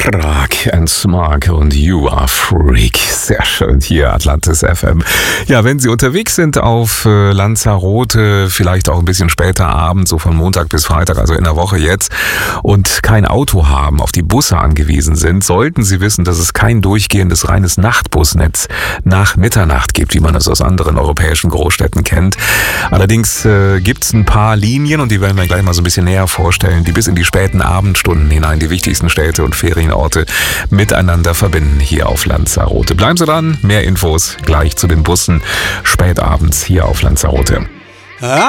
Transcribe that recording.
Krag and Smog und You Are Freak. Sehr schön hier, Atlantis FM. Ja, wenn Sie unterwegs sind auf Lanzarote, vielleicht auch ein bisschen später abends, so von Montag bis Freitag, also in der Woche jetzt, und kein Auto haben, auf die Busse angewiesen sind, sollten Sie wissen, dass es kein durchgehendes reines Nachtbusnetz nach Mitternacht gibt, wie man es aus anderen europäischen Großstädten kennt. Allerdings gibt es ein paar Linien, und die werden wir gleich mal so ein bisschen näher vorstellen, die bis in die späten Abendstunden hinein die wichtigsten Städte und Ferienorte miteinander verbinden hier auf Lanzarote. Bleiben Sie dran, mehr Infos gleich zu den Bussen spätabends hier auf Lanzarote.